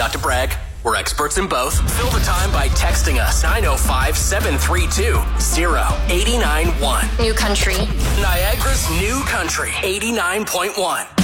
Not to brag, we're experts in both. Fill the time by texting us 905-732-0891. New Country. Niagara's New Country 89.1.